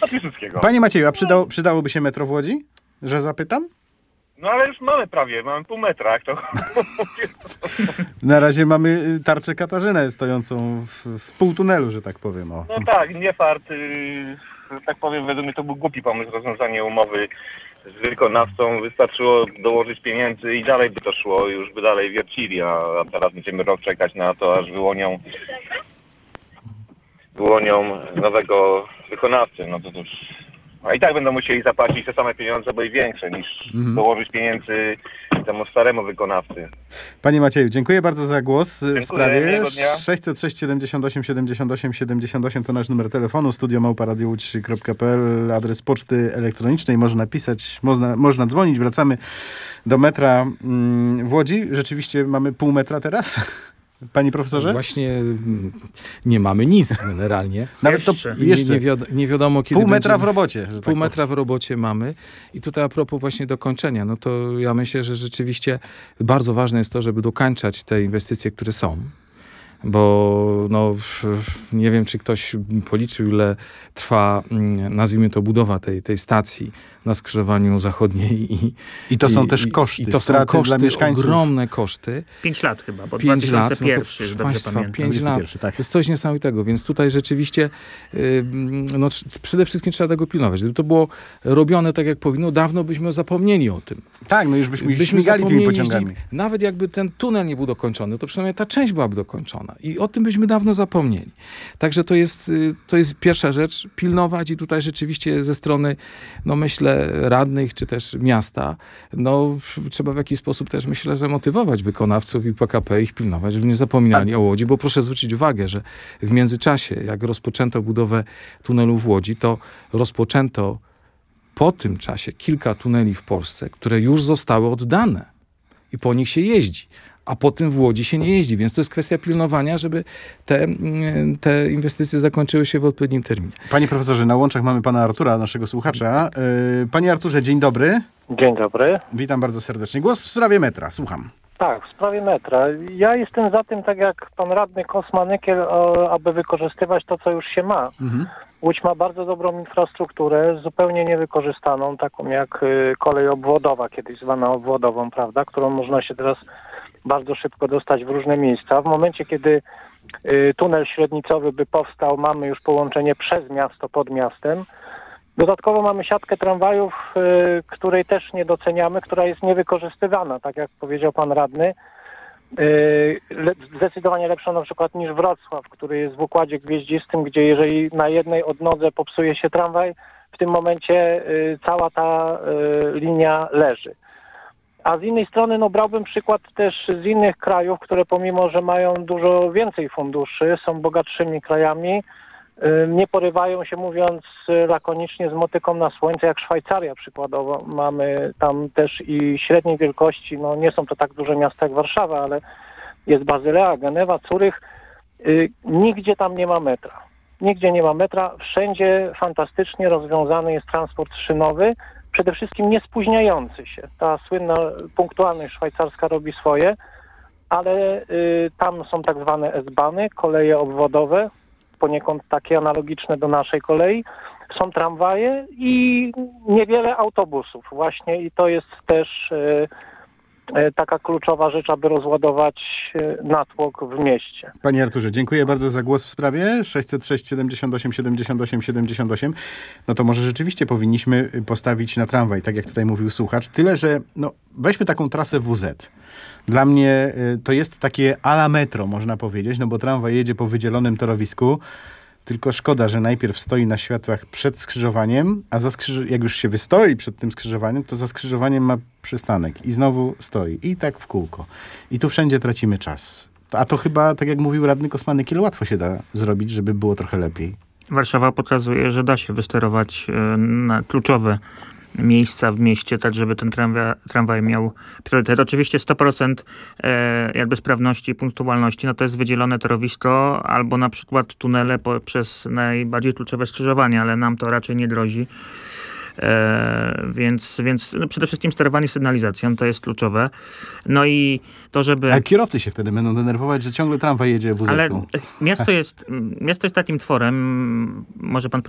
Na Piłsudskiego. Panie Macieju, a przydałoby się metro w Łodzi? Że zapytam? No ale już mamy pół metra, jak to Na razie mamy tarczę Katarzynę stojącą w pół tunelu, że tak powiem. O. No tak, nie fart. Że tak powiem, według mnie to był głupi pomysł, rozwiązanie umowy z wykonawcą. Wystarczyło dołożyć pieniędzy i dalej by to szło, już by dalej wiercili, a teraz będziemy rok czekać na to, aż wyłonią nowego wykonawcę. No to a i tak będą musieli zapłacić te same pieniądze, bo i większe, niż dołożyć pieniędzy temu staremu wykonawcy. Panie Macieju, dziękuję bardzo za głos w sprawie. Miłego dnia. 606 78 78 78 to nasz numer telefonu, studio@radiowódź.pl, adres poczty elektronicznej, można pisać, można dzwonić. Wracamy do metra w Łodzi. Rzeczywiście mamy pół metra teraz? Panie profesorze? Właśnie nie mamy nic generalnie. Nawet to jeszcze. Nie wiadomo, kiedy pół metra w robocie. Pół metra w robocie mamy. I tutaj a propos właśnie dokończenia, no to ja myślę, że rzeczywiście bardzo ważne jest to, żeby dokańczać te inwestycje, które są. Bo no, nie wiem, czy ktoś policzył, ile trwa, nazwijmy to, budowa tej stacji na skrzyżowaniu zachodniej. I to są też koszty, i to są koszty, dla mieszkańców. Ogromne koszty. 5 lat chyba, bo 2001, 2001, no to, dobrze państwa, pamiętam. 5 lat. Tak. To jest coś niesamowitego, więc tutaj rzeczywiście no, przede wszystkim trzeba tego pilnować. Gdyby to było robione tak, jak powinno, dawno byśmy zapomnieli o tym. Tak, no już byśmy śmigali tymi pociągami. Nawet jakby ten tunel nie był dokończony, to przynajmniej ta część byłaby dokończona. I o tym byśmy dawno zapomnieli. Także to jest pierwsza rzecz, pilnować i tutaj rzeczywiście ze strony, no myślę, radnych, czy też miasta, no trzeba w jakiś sposób też, myślę, że motywować wykonawców i PKP, ich pilnować, żeby nie zapominali o Łodzi, bo proszę zwrócić uwagę, że w międzyczasie, jak rozpoczęto budowę tunelu w Łodzi, to rozpoczęto po tym czasie kilka tuneli w Polsce, które już zostały oddane i po nich się jeździ. A potem w Łodzi się nie jeździ, więc to jest kwestia pilnowania, żeby te inwestycje zakończyły się w odpowiednim terminie. Panie profesorze, na łączach mamy pana Artura, naszego słuchacza. Panie Arturze, dzień dobry. Dzień dobry. Witam bardzo serdecznie. Głos w sprawie metra, słucham. Tak, w sprawie metra. Ja jestem za tym, tak jak pan radny Kosma-Nykiel, aby wykorzystywać to, co już się ma. Łódź ma bardzo dobrą infrastrukturę, zupełnie niewykorzystaną, taką jak kolej obwodowa, kiedyś zwana obwodową, prawda, którą można się teraz bardzo szybko dostać w różne miejsca. W momencie, kiedy tunel średnicowy by powstał, mamy już połączenie przez miasto, pod miastem. Dodatkowo mamy siatkę tramwajów, której też nie doceniamy, która jest niewykorzystywana, tak jak powiedział pan radny. Zdecydowanie lepsza na przykład niż Wrocław, który jest w układzie gwieździstym, gdzie jeżeli na jednej odnodze popsuje się tramwaj, w tym momencie cała ta linia leży. A z innej strony no, brałbym przykład też z innych krajów, które pomimo, że mają dużo więcej funduszy, są bogatszymi krajami, nie porywają się, mówiąc lakonicznie, z motyką na słońce, jak Szwajcaria przykładowo. Mamy tam też i średniej wielkości, no nie są to tak duże miasta jak Warszawa, ale jest Bazylea, Genewa, Curych. Nigdzie tam nie ma metra. Nigdzie nie ma metra. Wszędzie fantastycznie rozwiązany jest transport szynowy, przede wszystkim nie spóźniający się. Ta słynna punktualność szwajcarska robi swoje, ale tam są tak zwane S-bany, koleje obwodowe, poniekąd takie analogiczne do naszej kolei. Są tramwaje i niewiele autobusów właśnie i to jest też taka kluczowa rzecz, aby rozładować natłok w mieście. Panie Arturze, dziękuję bardzo za głos w sprawie. 606 78 78 78. No to może rzeczywiście powinniśmy postawić na tramwaj, tak jak tutaj mówił słuchacz. Tyle, że no, weźmy taką trasę WZ. Dla mnie to jest takie à la metro, można powiedzieć, no bo tramwaj jedzie po wydzielonym torowisku. Tylko szkoda, że najpierw stoi na światłach przed skrzyżowaniem, a jak już się wystoi przed tym skrzyżowaniem, to za skrzyżowaniem ma przystanek i znowu stoi. I tak w kółko. I tu wszędzie tracimy czas. A to chyba, tak jak mówił radny Kosma-Nykiel, łatwo się da zrobić, żeby było trochę lepiej. Warszawa pokazuje, że da się wysterować na kluczowe miejsca w mieście, tak żeby ten tramwaj miał priorytet. Oczywiście 100% jakby sprawności i punktualności, no to jest wydzielone torowisko albo na przykład tunele przez najbardziej kluczowe skrzyżowania, ale nam to raczej nie grozi. Więc no przede wszystkim sterowanie sygnalizacją to jest kluczowe. No i to, żeby... A kierowcy się wtedy będą denerwować, że ciągle tramwaj jedzie w Ale miasto jest takim tworem, może pan